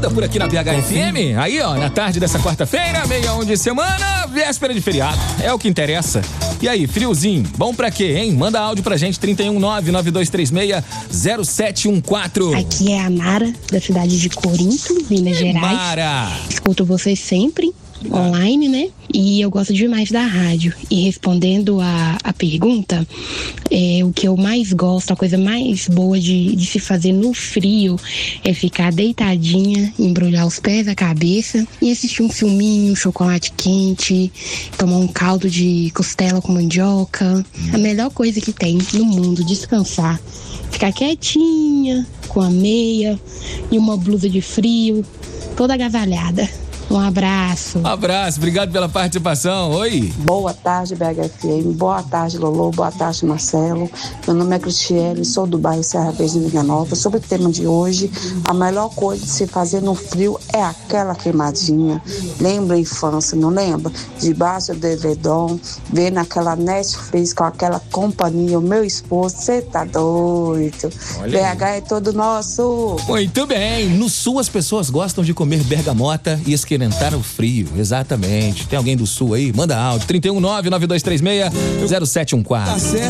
nada por aqui na BHFM. Aí, ó, na tarde dessa quarta-feira, 61 de semana, véspera de feriado. É o que interessa. E aí, friozinho, bom pra quê, hein? Manda áudio pra gente, 319-9236-0714. Aqui é a Mara, da cidade de Corinto, Minas Gerais. Mara! Escuto vocês sempre, online, né? E eu gosto demais da rádio. E respondendo a pergunta, o que eu mais gosto, a coisa mais boa de se fazer no frio é ficar deitadinha, embrulhar os pés, a cabeça e assistir um filminho, um chocolate quente, tomar um caldo de costela com mandioca. A melhor coisa que tem no mundo, descansar. Ficar quietinha, com a meia e uma blusa de frio, toda agasalhada. Um abraço. Abraço, obrigado pela participação. Oi. Boa tarde, BHFM. Boa tarde, Lolo. Boa tarde, Marcelo. Meu nome é Cristiane, sou do bairro Serra Verde, Liga Nova. Sobre o tema de hoje, a melhor coisa de se fazer no frio é aquela queimadinha. Lembra a infância, não lembra? Debaixo do edredom, vendo aquela Netflix com aquela companhia. O meu esposo, você tá doido. Olha BH é todo nosso. Muito bem. No sul, as pessoas gostam de comer bergamota e esquentar o frio, exatamente. Tem alguém do sul aí? Manda áudio, 319-9236-0714.